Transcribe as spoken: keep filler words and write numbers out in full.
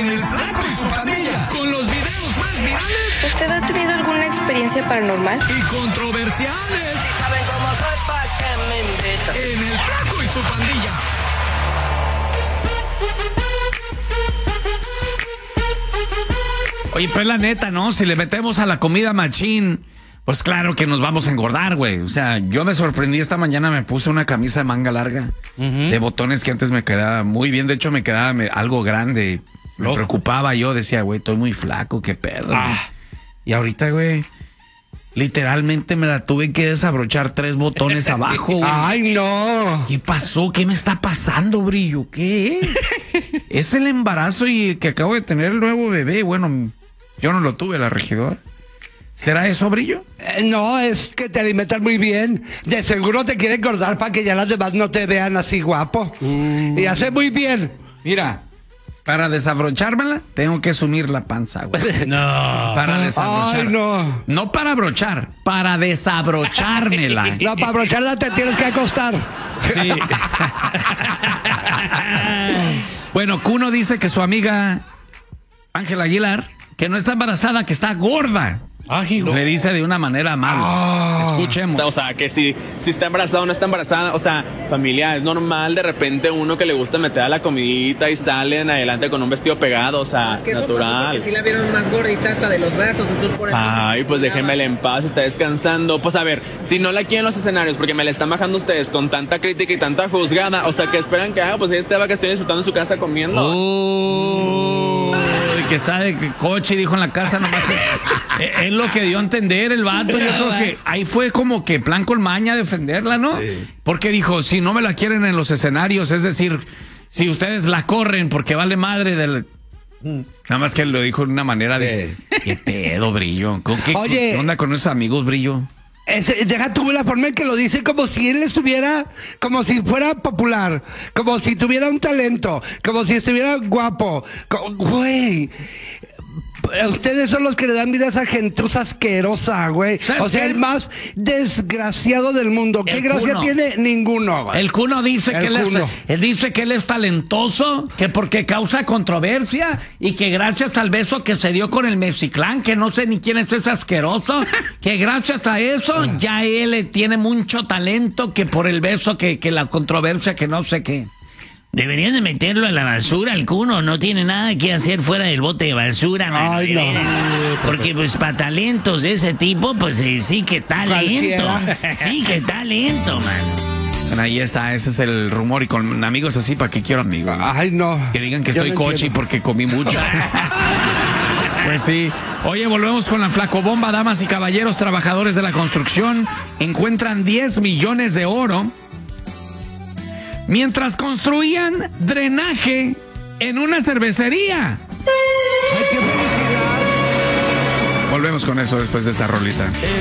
en El Flaco y su Pandilla, con los videos más virales. ¿Usted ha tenido alguna experiencia paranormal? Y controversiales. Si saben cómo soy, pa' que me invitan. En El Flaco y su Pandilla. Oye, pues la neta, ¿no? Si le metemos a la comida machín, pues claro que nos vamos a engordar, güey. O sea, yo me sorprendí esta mañana, me puse una camisa de manga larga, uh-huh. de botones que antes me quedaba muy bien. De hecho, me quedaba me, algo grande. Me oh. preocupaba yo, decía, güey, estoy muy flaco, qué pedo. Ah. Y ahorita, güey, literalmente me la tuve que desabrochar tres botones abajo, güey. ¡Ay, no! ¿Qué pasó? ¿Qué me está pasando, Brillo? ¿Qué es? Es el embarazo y que acabo de tener el nuevo bebé. Bueno, yo no lo tuve, la regidora. ¿Será eso, Brillo? Eh, no, es que te alimentas muy bien. De seguro te quiere engordar para que ya las demás no te vean así guapo. Uh. Y hace muy bien. Mira, para desabrochármela, tengo que sumir la panza, güey. No. Para desabrochar. Ay, no. No para abrochar, para desabrochármela. No, para abrocharla te tienes que acostar. Sí. Bueno, Cuno dice que su amiga Ángela Aguilar, que no está embarazada, que está gorda. Ay, no. Le dice de una manera amable. Oh. Escuchemos. O sea, que si, si está embarazada o no está embarazada. O sea, familia, es normal de repente uno que le gusta meter a la comidita y sale en adelante con un vestido pegado. O sea, es que natural. Porque si la vieron más gordita hasta de los brazos. Entonces por eso Ay, pues déjenmela en paz, está descansando. Pues a ver, si no la quieren los escenarios, porque me la están bajando ustedes con tanta crítica y tanta juzgada. O sea, que esperan que haga, pues ella esté de vacaciones disfrutando en su casa comiendo. Oh. Que está de coche, dijo en la casa, nomás que es lo que dio a entender el vato. Yo creo que ahí fue como que plan con maña defenderla, ¿no? Sí. Porque dijo, si no me la quieren en los escenarios, es decir, si ustedes la corren porque vale madre del... Nada más que lo dijo de una manera de... Sí. ¿Qué pedo, Brillo? ¿Qué, Oye, ¿qué onda con esos amigos, Brillo? Es, deja tú la forma en que lo dice, como si él estuviera, como si fuera popular, como si tuviera un talento, como si estuviera guapo. Güey, ustedes son los que le dan vida a esa gentuza asquerosa, güey. O sea, el más desgraciado del mundo. ¿Qué gracia tiene? Ninguno, güey. El Cuno dice que él es, él dice que él es talentoso, que porque causa controversia y que gracias al beso que se dio con el Mexiclán, que no sé ni quién es ese asqueroso, que gracias a eso ya él tiene mucho talento, que por el beso, que, que la controversia, que no sé qué. Deberían de meterlo a la basura, el Cuno. No tiene nada que hacer fuera del bote de basura, man. Ay, no. Porque pues para talentos de ese tipo, pues eh, sí que talento. Cualquiera. Sí que talento, man. Bueno, ahí está, ese es el rumor. Y con amigos así, ¿para qué quiero amigos? Ay, no. Que digan que estoy no cochi porque comí mucho. Pues sí. Oye, volvemos con la flacobomba. Damas y caballeros, trabajadores de la construcción encuentran diez millones de oro mientras construían drenaje en una cervecería. ¡Ay, qué felicidad! Volvemos con eso después de esta rolita.